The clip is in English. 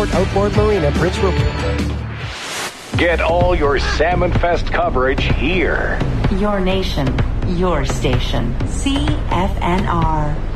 Resort Outboard Marina, Prince Rupert. Get all your Salmon Fest coverage here. Your nation, your station. CFNR.